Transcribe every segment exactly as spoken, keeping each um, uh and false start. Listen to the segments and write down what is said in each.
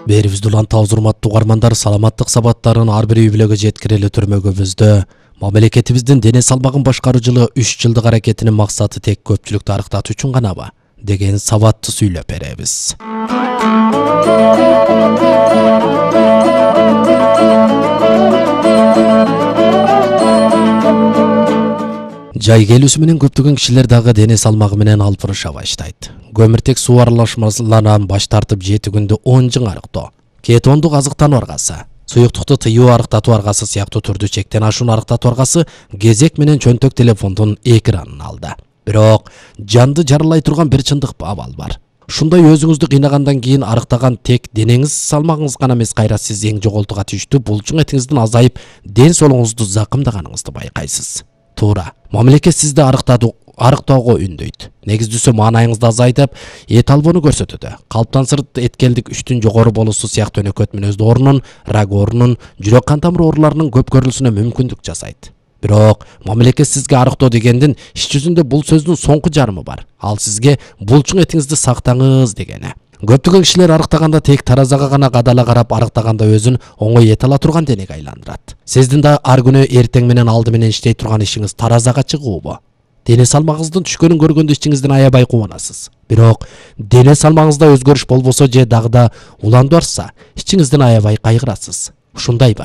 Берибизди улантабыз урматтуу угармандар, саламаттык сабаттарын ар бир үй бүлөгө жеткирели түрмөгүбүздө. Мамлекетибиздин дене салмагын башкаруу жылы үч жылдык аракетинин максаты тек көпчүлүктү арыктатуу үчүн ганабы деген сабатты сүйлөп беребиз. Жай келүүсү менен көптөгөн кишилер дагы дене салмагы менен алпырыша баштайт. Көмүртек суу аралашмаларынан баш тартып жети күндө он жың арыктоо, кетондук азыктануу аргасы, суюктукту тыюу арыктатуу аргасы сыяктуу түрдүү чектен ашууну арыктатуу аргасы кезек менен чөнтөк телефондун экранын алды. Бирок жанды жаралай турган бир чындык абал бар. Ушундай өзүңүздү кыйнагандан кийин арыктаган тек денеңиз салмагыңыз гана эмес, кайра сиз эң жоготууга тийиштүү булчуң этиңиздин азайып, ден соолугуңузду закымдаганыңызды байкайсыз. Туура, мамлекет сизди арыктатуу арыктоого үндөйт. Негиздүүсү маанайыңызды азайтып, эт албоону көрсөтөдө. Калыптансырт эткелдик үчтүн жогору болуусу сыяктуу өнөкөт мүнөздүү оорунун, рак оорунун, жүрөк кан тамыр ооруларынын көп көрүлүшүнө мүмкүндүк жасайт. Бирок мамлекет сизге арыктоо дегендин иш жүзүндө бул сөздүн соңку жарымы бар. Ал сизге булчуң этиңизди сактаңыз дегени. Көптөгөн кишилер арыктаганда тек таразага гана кадала карап, арыктаганда өзүн оңой эте ала турган денеге айландырат. Сиздин да ар күнү эртең менен алды менен иштей турган ишиңиз таразага чыгуубу? Дене салмагыңыздын түшкөнүн көргөндө ичиңизден аябай кубанасыз. Бирок дене салмагыңызда өзгөрүш болбосо же дагы да уланды барса, ичиңизден аябай кайгырасыз. Ушундайбы?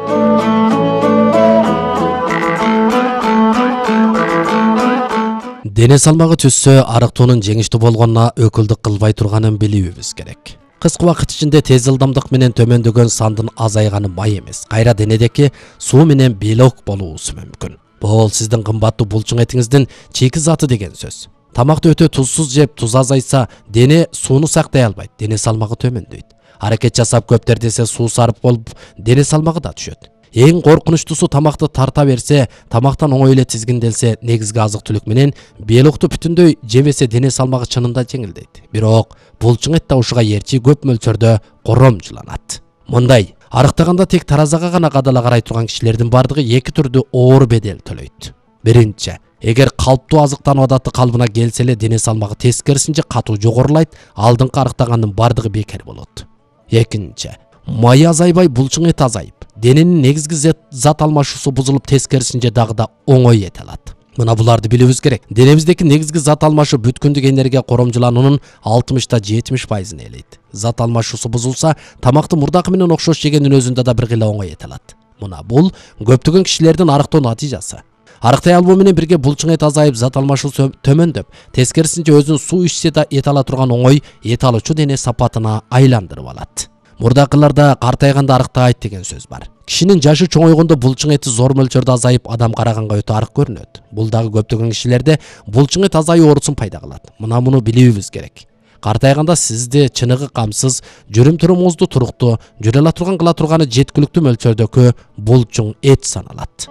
Дене салмагы түссө, арыктоонун жеңиштүү болгонуна өкүлдүк кылбай турганын билүүбүз керек. Кыска убакыт ичинде тез ылдамдык менен төмөндөгөн сандын азайганы май эмес, кайра денедеки суу менен белок болуусу мүмкүн. Бул сиздин кымбаттуу булчуң этиңиздин чийки заты деген сөз. Тамакты өтө тузсуз жеп, туз азайса, дене сууну сактай албайт, дене салмагы төмөндөйт. Аракет жасап көп тердесе суу сарып болуп, дене салмагы да түшөт. Эң коркунучтуусу, тамакты тарта берсе, тамактан оңой эле тизгинделсе, негизги азык-түлүк менен белокту бүтүндөй жебесе, дене салмагы чынында жеңилдейт. Бирок булчуң эт табышыга эрчи көп мөлчөрдө коромжуланат. Мындай арыктаганда тек таразага гана кадала карай турган кишилердин бардыгы эки түрдүү оор бедел төлөйт. Биринчи, эгер калыптуу азыктануу адаты калыбына келсе эле, дене салмагы тескерисинче катуу жогорулайт, алдыңкы арыктагандын бардыгы бекер болот. Экинчи, майы азайбай, булчуң эт азайып, дененин негизги зат алмашуусу бузулуп, тескерисинче дагы да оңой эте алат. Мына буларды билүүбүз керек. Денебиздеки негизги зат алмашуу бүткүндүк энергия коромжулануунун алтымыштан жетимиш пайызын ээлейт. Зат алмашуусу бузулса, тамакты мурдакы менен окшош жегендин өзүндө да бир кыйла оңой эте алат. Мына бул көптөгөн кишилердин арыктоо натыйжасы. Арыктай албоо менен бирге булчуң эт азайып, зат алмашуу төмөндөп, тескерисинче өзүн суу ичсе да эте ала турган оңой эт алуучу дене сапатына айландырып алат. Мурдакыларда картайганда арыктайт деген сөз бар. Кишинин жашы чоңойгондо булчуң эти зор мөлчөрдө азайып, адам караганга өтө арык көрүнөт. Бул дагы көптөгөн кишилерде булчуң эт азайуу оорусун пайда кылат. Мына муну билүүбүз керек. Картайганда сизди чыныгы камсыз, жүрүм турумуңузду туруктуу, жүрө ала турган кыла турганы жеткиликтүү мөлчөрдөгү булчуң эт саналат.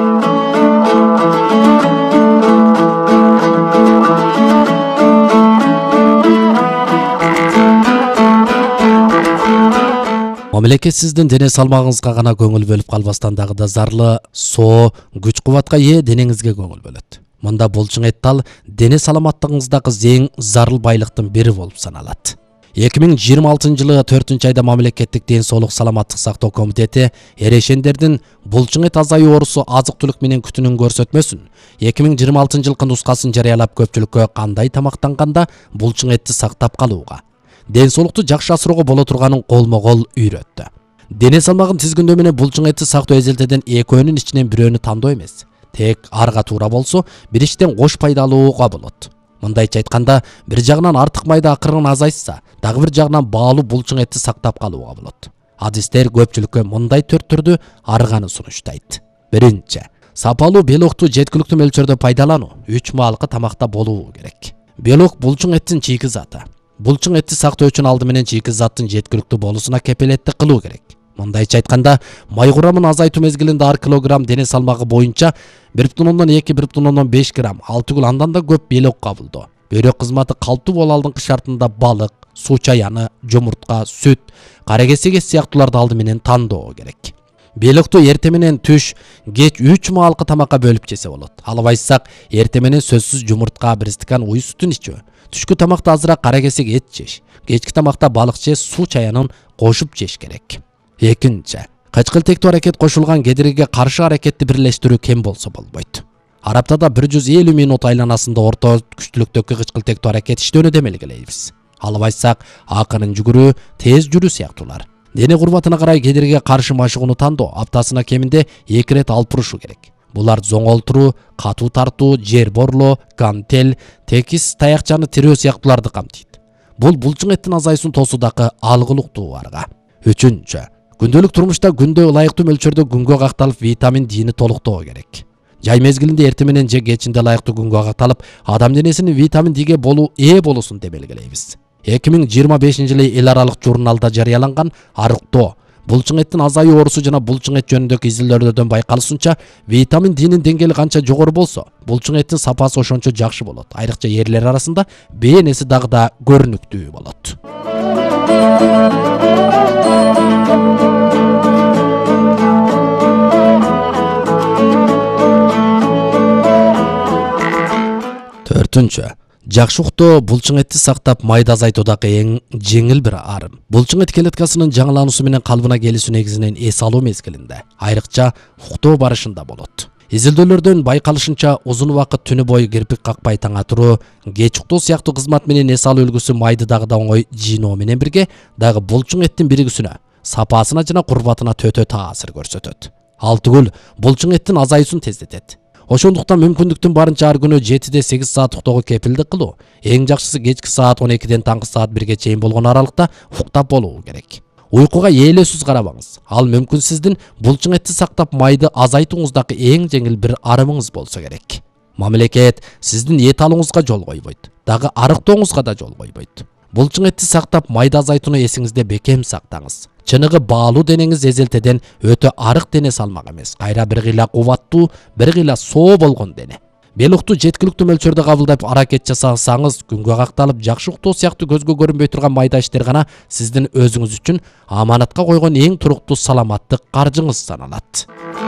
Мамлекет сиздин дене салмагыңызга гана көңүл бөлүп калбастан, дагы да зарлы соо, күч кубатка ээ денеңизге көңүл бөлөт. Мында булчуң эт ал дене саламаттыгыңыздагы эң зарыл байлыктын бири болуп саналат. эки миң жыйырма алтынчы жылы төртүнчү айда мамлекеттик ден соолук саламаттык сактоо комитети эрешендердин булчуң эт азайуу оорусу азык-түлүк менен күтүүнүн көрсөтмөсүн эки миң жыйырма алтынчы жылкы нускасын жарыялап, көпчүлүккө кандай тамактанганда булчуң этти сактап калууга, ден соолукту жакшы асыроого боло турганын колмо-кол үйрөттү. Дене салмагын тизгиндөө менен булчуң этти сактоо эзелтеден экөөнүн ичинен бирөөнү тандоо эмес, тек арга туура болсо бир иштен кош пайдалууга болот. Мындайча айтканда, бир жагынан артык майда акырын азайса, дагы бир жагынан баалуу булчуң этти сактап калууга болот. Адистер көпчүлүккө мындай төрт түрдүү арганы сунуштайт. Биринчи, сапалуу белокту жеткиликтүү мөлчөрдө пайдалануу, үч маалкы тамакта болуу керек. Белок булчуң эттин чийки заты. Булчуң этти сактоо үчүн алды менен чийки заттын жеткиликтүү болуусуна кепилеттик кылуу керек. Мындайча айтканда, май курамын азайтуу мезгилинде ар килограмм дене салмагы боюнча бир бүтүн ондон эки — бир бүтүн ондон беш грамм, ал түгүл андан да көп белок кабылдоо. Бөйрөк кызматы калптуу болуу алдыңкы шартында балык, суу чаяны, жумуртка, сүт, кара кесек сыяктууларды алды менен тандоо керек. Белокту эрте менен түш, кеч үч маалкы тамакка бөлүп жесе болот. Албайсак, эрте менен сөзсүз жумуртка, бир стакан уй сүтүн ичүү. Түшкү тамакта азыраак кара кесек эт жеш. Кечки тамакта балык же суу чаянын кошуп жеш керек. Экинчи, кычкылтектүү аракет кошулган кедерgiге каршы аракетти бирлештирүү кем болсо болбойт. Ар аптада бир жүз элүү минут айланасында орто күчтүүлүктөгү кычкылтектүү аракет иштөөнү демелгилейбиз. Алып айтсак, акырын жүгүрүү, тез жүрүү сыяктуулар. Дене курбатына карай кедерgiге каршы машыгууну тандоо аптасына кеминде эки рет алып турушу керек. Булар зоңол туруу, катуу тартуу, жер борлоо, гантель, текис таякчаны тирөө сыяктууларды камтыйт. Бул булчуң эттин азайысын тосуудагы алгылыктуу арга. Үчүнчү, күндөлүк турмушта күндө ылайыктуу мөлчөрдө күнгө какталып витамин Д'ни толуктоо керек. Жай мезгилинде эртең менен же кечинде ылайыктуу күнгө какталып, адам денесинин витамин Д'ге болуу ээ болуусун демелгилейбиз. эки миң жыйырма бешинчи жылы эл аралык журналда жарыяланган арыктоо, булчуң эттин азайуу оорусу жана булчуң эт жөнүндөгү изилдөөлөрдөн байкалышынча, витамин Д'нин деңгээли канча жогору болсо, булчуң эттин сапасы ошончо жакшы болот. Айрыкча эрлер арасында бээренеси дагы да көрүнүктүү болот. Төртүнчү, жакшы уктоо булчуң этти сактап майда азайтуудагы эң жеңил бир арым. Булчуң эт клеткасынын жаңылануусу менен калыбына келүүсү негизинен эс алуу мезгилинде, айрыкча уктоо барышында болот. Изилдөөлөрдөн байкалышынча, узун убакыт түнү бою кирпик какпай таңа туруу, кеч уктоо сыяктуу кызмат менен эс алуу үлгүсү майды дагы да оңой жыйноо менен бирге дагы булчуң эттин биригүүсүнө, сапасына жана курбатына төтө таасир көрсөтөт. Ал түгүл, булчуң эттин азайысын тездетет. Ошондуктан мүмкүндүктүн барынча ар күнү жетиде сегиз саат уктоого кепилдик кылуу, эң жакшысы кечки саат он экиден таңкы саат бирге чейин болгон аралыкта уктап болуу керек. Уйкуга ээлесүз карабаңыз. Ал мүмкүн сиздин булчуң этти сактап майды азайтууңуздагы эң жеңил бир арымыңыз болсо керек. Мамлекет сиздин эт алууңузга жол койбойт, дагы арыктооңузга да жол койбойт. Булчуң этти сактап майды азайтууну эсиңизде бекем сактаңыз. Чыныгы баалуу денеңиз эзелтеден өтө арык дене салмак эмес, кайра бир кыйла кубаттуу, бир кыйла соо болгон дене. Бел укту жеткиликтүү мөлчөрдө кабылдап аракет жасасаңыз, күнгө какталып жакшы уктоо сыяктуу көзгө көрүнбөй турган майда иштер гана сиздин өзүңүз үчүн аманатка койгон эң туруктуу саламаттык каржыңыз саналат.